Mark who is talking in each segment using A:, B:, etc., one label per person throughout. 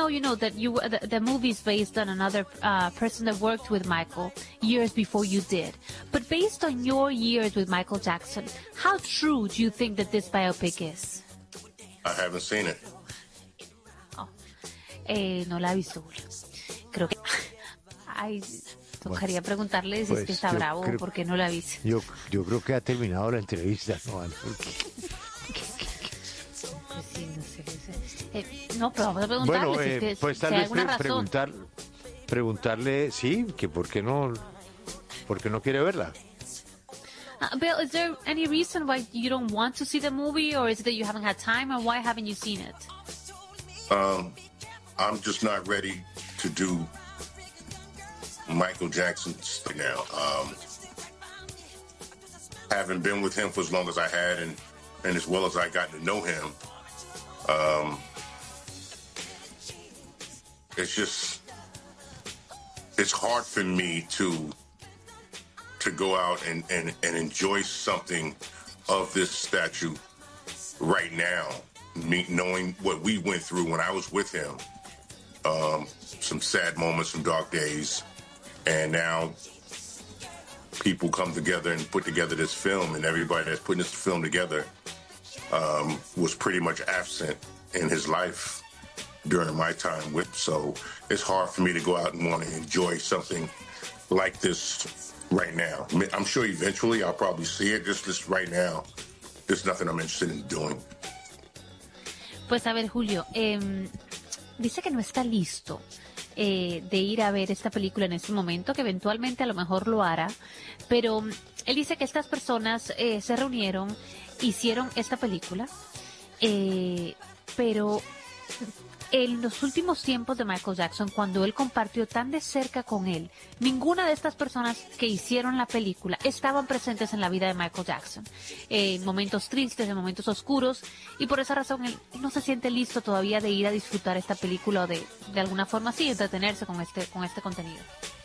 A: know that the movie is based on another person that worked with Michael years before you did. But based on your years with Michael Jackson, how true do you think that this biopic is?
B: I haven't seen it.
A: Oh. No la he visto, Julio. Creo que... Ay, tocaría preguntarle si es que está bravo o por qué no la viste.
C: Yo creo que ha terminado la entrevista, ¿no? Porque...
A: Pues sí, no sé. No, pero vamos a preguntarle
C: bueno,
A: si es que
C: pues tal
A: si hay
C: vez
A: alguna razón.
C: preguntarle, sí, que por qué no quiere verla.
A: Bill, is there any reason why you don't want to see the movie, or is it that you haven't had time, or why haven't you seen it?
B: I'm just not ready to do Michael Jackson's thing now. Haven't been with him for as long as I had, and as well as I got to know him, it's hard for me to go out and enjoy something of this statue right now, me knowing what we went through when I was with him, some sad moments, some dark days, and now people come together and put together this film, and everybody that's putting this film together was pretty much absent in his life during my time with, so it's hard for me to go out and want to enjoy something like this right now. I'm sure eventually I'll probably see it, just right now, there's nothing I'm interested in doing.
A: Pues a ver, Julio, dice que no está listo de ir a ver esta película en este momento, que eventualmente a lo mejor lo hará, pero él dice que estas personas se reunieron, hicieron esta película, pero en los últimos tiempos de Michael Jackson, cuando él compartió tan de cerca con él, ninguna de estas personas que hicieron la película estaban presentes en la vida de Michael Jackson, en momentos tristes, en momentos oscuros, y por esa razón él no se siente listo todavía de ir a disfrutar esta película o de alguna forma así entretenerse con este contenido.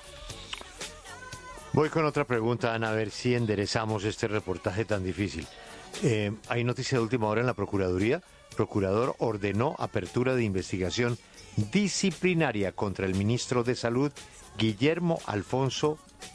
C: Voy con otra pregunta, Ana, a ver si enderezamos este reportaje tan difícil. Hay noticia de última hora en la Procuraduría. Procurador ordenó apertura de investigación disciplinaria contra el ministro de Salud, Guillermo Alfonso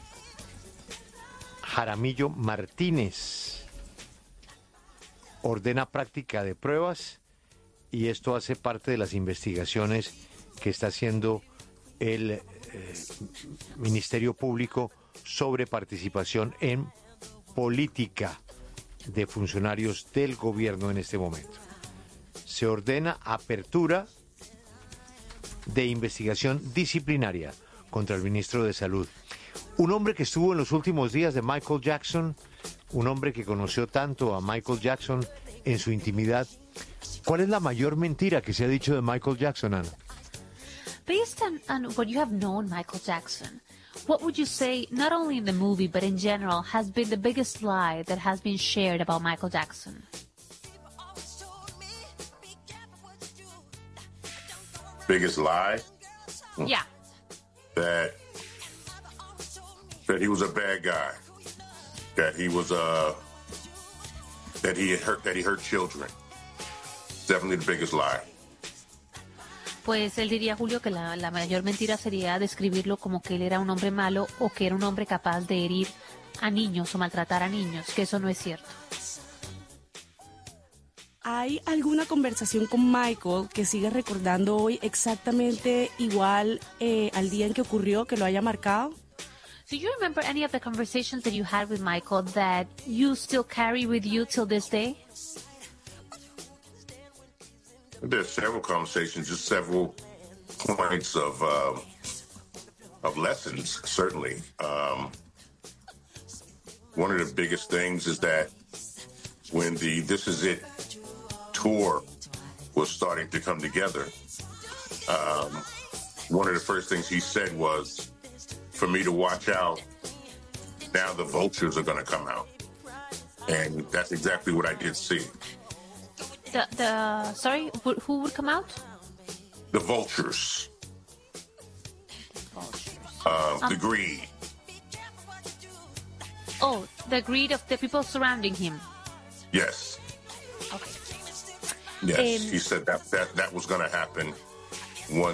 C: Jaramillo Martínez. Ordena práctica de pruebas y esto hace parte de las investigaciones que está haciendo el Ministerio Público sobre participación en política de funcionarios del gobierno en este momento. Se ordena apertura de investigación disciplinaria contra el ministro de Salud. Un hombre que estuvo en los últimos días de Michael Jackson, un hombre que conoció tanto a Michael Jackson en su intimidad. ¿Cuál es la mayor mentira que se ha dicho de Michael Jackson, Ana?
A: Based on what you have known Michael Jackson, what would you say, not only in the movie, but in general, has been the biggest lie that has been shared about Michael Jackson?
B: Biggest lie?
A: Yeah.
B: That he was a bad guy. That he was that he hurt children. Definitely the biggest lie.
A: Pues él diría, Julio, que la mayor mentira sería describirlo como que él era un hombre malo o que era un hombre capaz de herir a niños o maltratar a niños, que eso no es cierto.
D: ¿Hay alguna conversación con Michael que sigue recordando hoy exactamente igual al día en que ocurrió, que lo haya marcado?
A: Do you remember any of the conversations that you had with Michael that you still carry with you till this day?
B: There's several conversations, just several points of lessons, certainly. One of the biggest things is that when the This Is It tour was starting to come together, one of the first things he said was for me to watch out. Now the vultures are going to come out. And that's exactly what I did see.
A: Sorry, who would come out?
B: The vultures. The greed.
A: Oh, the greed of the people surrounding him.
B: Yes.
A: Okay.
B: Yes, he said that was going to happen once